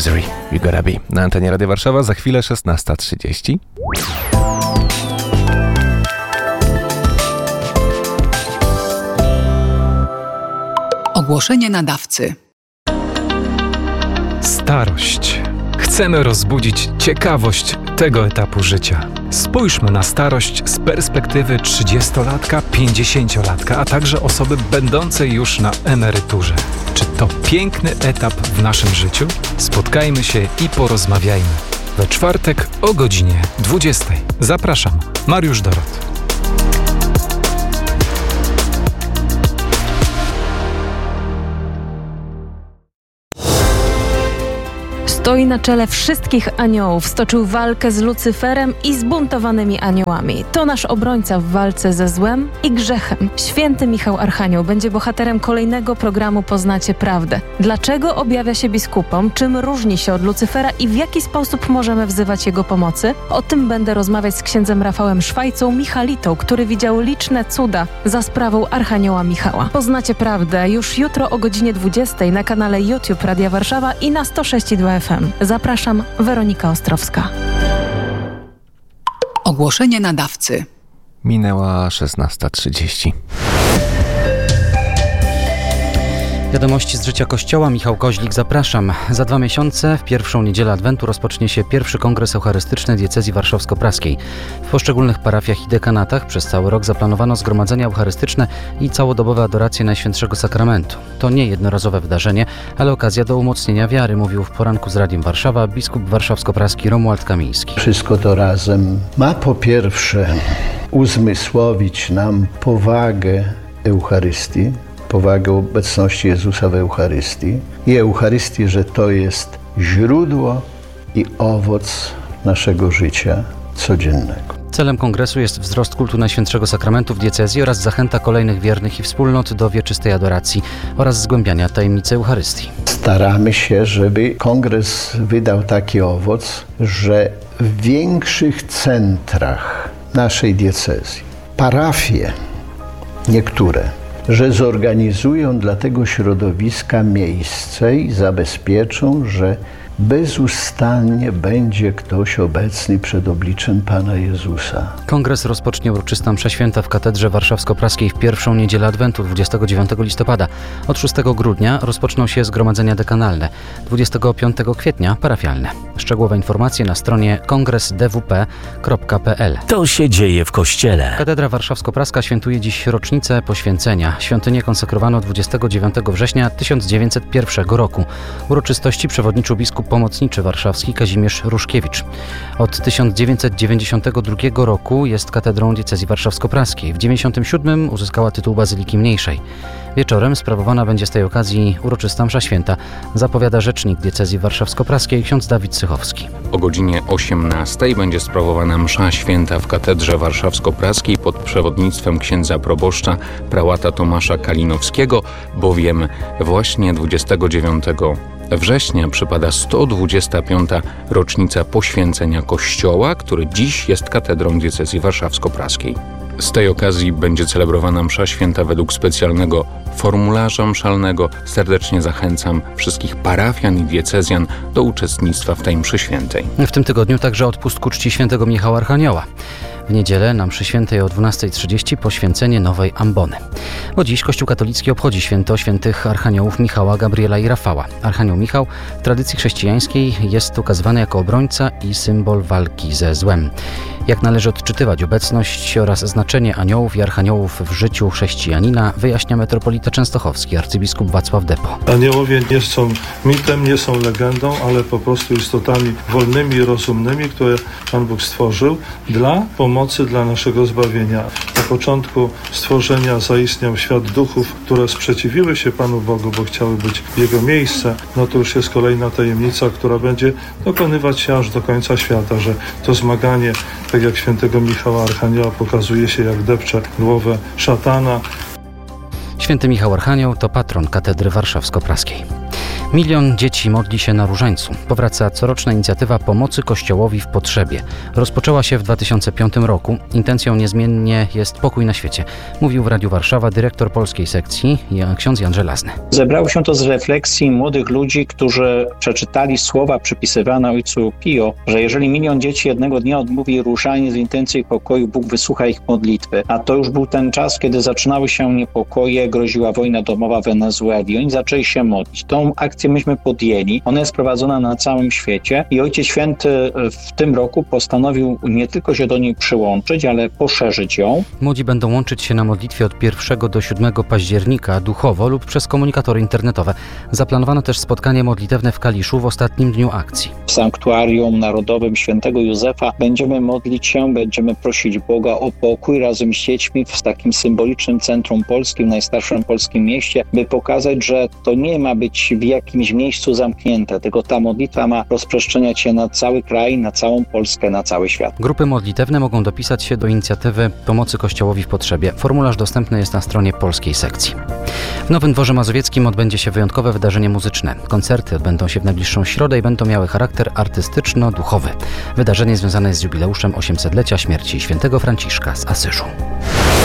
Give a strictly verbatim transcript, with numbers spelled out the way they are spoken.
Misery You Gotta Be. Na antenie Radia Warszawa za chwilę szesnasta trzydzieści. Ogłoszenie nadawcy. Starość. Chcemy rozbudzić ciekawość tego etapu życia. Spójrzmy na starość z perspektywy trzydziestolatka, pięćdziesięciolatka, a także osoby będącej już na emeryturze. Czy to piękny etap w naszym życiu? Spotkajmy się i porozmawiajmy. We czwartek o godzinie dwudziestej. Zapraszam, Mariusz Dorot. Stoi na czele wszystkich aniołów, stoczył walkę z Lucyferem i zbuntowanymi aniołami. To nasz obrońca w walce ze złem i grzechem. Święty Michał Archanioł będzie bohaterem kolejnego programu Poznacie Prawdę. Dlaczego objawia się biskupom, czym różni się od Lucyfera i w jaki sposób możemy wzywać jego pomocy? O tym będę rozmawiać z księdzem Rafałem Szwajcą Michalitą, który widział liczne cuda za sprawą Archanioła Michała. Poznacie Prawdę już jutro o godzinie dwudziestej na kanale YouTube Radia Warszawa i na sto sześć i dwa F M. Zapraszam, Weronika Ostrowska. Ogłoszenie nadawcy. Minęła szesnasta trzydzieści. Wiadomości z życia Kościoła. Michał Koźlik, zapraszam. Za dwa miesiące, w pierwszą niedzielę Adwentu, rozpocznie się pierwszy kongres eucharystyczny diecezji warszawsko-praskiej. W poszczególnych parafiach i dekanatach przez cały rok zaplanowano zgromadzenia eucharystyczne i całodobowe adoracje Najświętszego Sakramentu. To nie jednorazowe wydarzenie, ale okazja do umocnienia wiary, mówił w poranku z Radiem Warszawa biskup warszawsko-praski Romuald Kamiński. Wszystko to razem ma po pierwsze uzmysłowić nam powagę Eucharystii, powagę obecności Jezusa w Eucharystii i Eucharystii, że to jest źródło i owoc naszego życia codziennego. Celem kongresu jest wzrost kultu Najświętszego Sakramentu w diecezji oraz zachęta kolejnych wiernych i wspólnot do wieczystej adoracji oraz zgłębiania tajemnicy Eucharystii. Staramy się, żeby kongres wydał taki owoc, że w większych centrach naszej diecezji, parafie niektóre, że zorganizują dla tego środowiska miejsce i zabezpieczą, że bezustannie będzie ktoś obecny przed obliczem Pana Jezusa. Kongres rozpocznie uroczystą mszę święta w Katedrze Warszawsko-Praskiej w pierwszą niedzielę Adwentu dwudziestego dziewiątego listopada. Od szóstego grudnia rozpoczną się zgromadzenia dekanalne, dwudziestego piątego kwietnia parafialne. Szczegółowe informacje na stronie kongres d w p kropka p l. To się dzieje w Kościele. Katedra Warszawsko-Praska świętuje dziś rocznicę poświęcenia. Świątynię konsekrowano dwudziestego dziewiątego września tysiąc dziewięćset pierwszego roku. Uroczystości przewodniczył biskup pomocniczy warszawski Kazimierz Ruszkiewicz. Od tysiąc dziewięćset dziewięćdziesiątego drugiego roku jest katedrą diecezji warszawsko-praskiej. W dziewięćdziesiątym siódmym uzyskała tytuł Bazyliki Mniejszej. Wieczorem sprawowana będzie z tej okazji uroczysta msza święta, zapowiada rzecznik diecezji warszawsko-praskiej ksiądz Dawid Sychowski. O godzinie osiemnastej będzie sprawowana msza święta w Katedrze Warszawsko-Praskiej pod przewodnictwem księdza proboszcza prałata Tomasza Kalinowskiego, bowiem właśnie dwudziestego dziewiątego września przypada sto dwudziesta piąta rocznica poświęcenia Kościoła, który dziś jest katedrą diecezji warszawsko-praskiej. Z tej okazji będzie celebrowana msza święta według specjalnego formularza mszalnego. Serdecznie zachęcam wszystkich parafian i diecezjan do uczestnictwa w tej mszy świętej. W tym tygodniu także odpust ku czci świętego Michała Archanioła. W niedzielę na mszy świętej o dwunastej trzydzieści poświęcenie nowej ambony. Bo dziś Kościół katolicki obchodzi święto świętych archaniołów Michała, Gabriela i Rafała. Archanioł Michał w tradycji chrześcijańskiej jest ukazywany jako obrońca i symbol walki ze złem. Jak należy odczytywać obecność oraz znaczenie aniołów i archaniołów w życiu chrześcijanina, wyjaśnia metropolita częstochowski arcybiskup Wacław Depo. Aniołowie nie są mitem, nie są legendą, ale po prostu istotami wolnymi i rozumnymi, które Pan Bóg stworzył dla pomocy, dla naszego zbawienia. Na początku stworzenia zaistniał świat duchów, które sprzeciwiły się Panu Bogu, bo chciały być w Jego miejsce. No to już jest kolejna tajemnica, która będzie dokonywać się aż do końca świata, że to zmaganie, tak jak świętego Michała Archanioła, pokazuje się, jak depcze głowę szatana. Święty Michał Archanioł to patron Katedry Warszawsko-Praskiej. Milion dzieci modli się na Różańcu. Powraca coroczna inicjatywa pomocy Kościołowi w potrzebie. Rozpoczęła się w dwa tysiące piątym roku. Intencją niezmiennie jest pokój na świecie, mówił w Radiu Warszawa dyrektor polskiej sekcji ksiądz Jan Żelazny. Zebrało się to z refleksji młodych ludzi, którzy przeczytali słowa przypisywane ojcu Pio, że jeżeli milion dzieci jednego dnia odmówi różaniec w intencji pokoju, Bóg wysłucha ich modlitwy. A to już był ten czas, kiedy zaczynały się niepokoje, groziła wojna domowa w Wenezueli. Oni zaczęli się modlić. Tą akcję myśmy podjęli. Ona jest prowadzona na całym świecie i Ojciec Święty w tym roku postanowił nie tylko się do niej przyłączyć, ale poszerzyć ją. Młodzi będą łączyć się na modlitwie od pierwszego do siódmego października duchowo lub przez komunikatory internetowe. Zaplanowano też spotkanie modlitewne w Kaliszu w ostatnim dniu akcji. W Sanktuarium Narodowym Świętego Józefa będziemy modlić się, będziemy prosić Boga o pokój razem z dziećmi w takim symbolicznym centrum polskim, najstarszym polskim mieście, by pokazać, że to nie ma być w jakimś miejscu zamknięte, tylko ta modlitwa ma rozprzestrzeniać się na cały kraj, na całą Polskę, na cały świat. Grupy modlitewne mogą dopisać się do inicjatywy Pomocy Kościołowi w potrzebie. Formularz dostępny jest na stronie polskiej sekcji. W Nowym Dworze Mazowieckim odbędzie się wyjątkowe wydarzenie muzyczne. Koncerty odbędą się w najbliższą środę i będą miały charakter artystyczno-duchowy. Wydarzenie związane jest z jubileuszem osiemsetlecia śmierci świętego Franciszka z Asyżu.